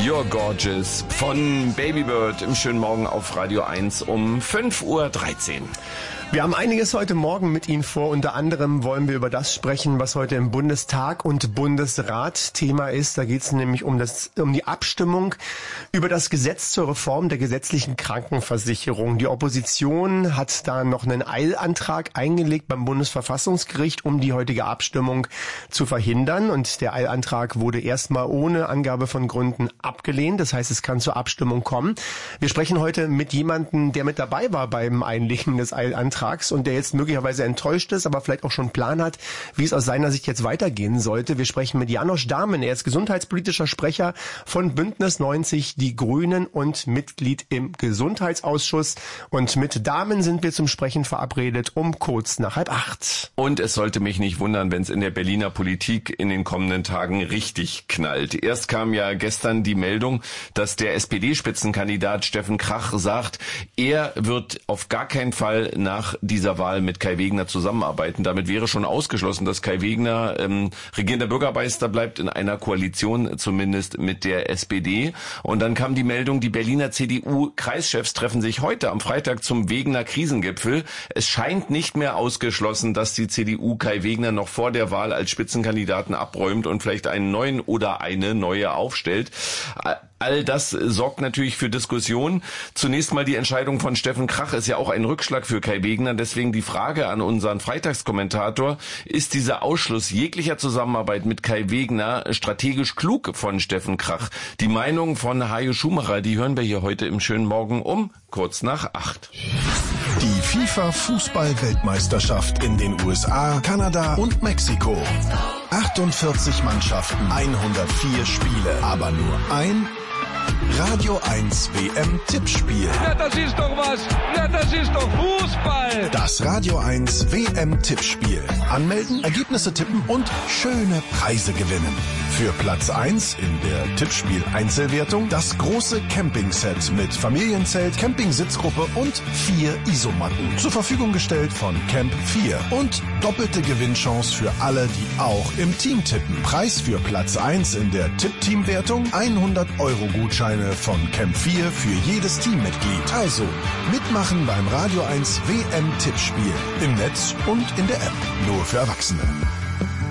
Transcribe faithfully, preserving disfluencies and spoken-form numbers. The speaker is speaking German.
You're Gorgeous von Babybird im schönen Morgen auf Radio eins um fünf Uhr dreizehn. Wir haben einiges heute Morgen mit Ihnen vor. Unter anderem wollen wir über das sprechen, was heute im Bundestag und Bundesrat Thema ist. Da geht es nämlich um das, um die Abstimmung über das Gesetz zur Reform der gesetzlichen Krankenversicherung. Die Opposition hat da noch einen Eilantrag eingelegt beim Bundesverfassungsgericht, um die heutige Abstimmung zu verhindern. Und der Eilantrag wurde erstmal ohne Angabe von Gründen abgelehnt. Das heißt, es kann zur Abstimmung kommen. Wir sprechen heute mit jemandem, der mit dabei war beim Einlegen des Eilantrags und der jetzt möglicherweise enttäuscht ist, aber vielleicht auch schon einen Plan hat, wie es aus seiner Sicht jetzt weitergehen sollte. Wir sprechen mit Janosch Dahmen. Er ist gesundheitspolitischer Sprecher von Bündnis neunzig Die Grünen und Mitglied im Gesundheitsausschuss. Und mit Dahmen sind wir zum Sprechen verabredet um kurz nach halb acht. Und es sollte mich nicht wundern, wenn es in der Berliner Politik in den kommenden Tagen richtig knallt. Erst kam ja gestern die Meldung, dass der S P D-Spitzenkandidat Steffen Krach sagt, er wird auf gar keinen Fall nach dieser Wahl mit Kai Wegner zusammenarbeiten. Damit wäre schon ausgeschlossen, dass Kai Wegner ähm, regierender Bürgermeister bleibt, in einer Koalition zumindest mit der S P D. Und dann kam die Meldung, die Berliner C D U-Kreischefs treffen sich heute am Freitag zum Wegner Krisengipfel. Es scheint nicht mehr ausgeschlossen, dass die C D U Kai Wegner noch vor der Wahl als Spitzenkandidaten abräumt und vielleicht einen neuen oder eine neue aufstellt. All das sorgt natürlich für Diskussionen. Zunächst mal die Entscheidung von Steffen Krach ist ja auch ein Rückschlag für Kai Wegner. Deswegen die Frage an unseren Freitagskommentator, ist dieser Ausschluss jeglicher Zusammenarbeit mit Kai Wegner strategisch klug von Steffen Krach? Die Meinung von Hajo Schumacher, die hören wir hier heute im schönen Morgen um kurz nach acht. Die FIFA-Fußball-Weltmeisterschaft in den U S A, Kanada und Mexiko. achtundvierzig Mannschaften, hundertvier Spiele, aber nur ein Radio eins W M-Tippspiel. Ja, das ist doch was. Ja, das ist doch Fußball. Das Radio eins W M-Tippspiel. Anmelden, Ergebnisse tippen und schöne Preise gewinnen. Für Platz eins in der Tippspiel-Einzelwertung das große Campingset mit Familienzelt, Campingsitzgruppe und vier Isomatten. Zur Verfügung gestellt von Camp vier. Und doppelte Gewinnchance für alle, die auch im Team tippen. Preis für Platz eins in der Tipp-Team-Wertung hundert Euro Gutscheine von Camp vier für jedes Teammitglied. Also mitmachen beim Radio eins W M-Tippspiel. Im Netz und in der App. Nur für Erwachsene.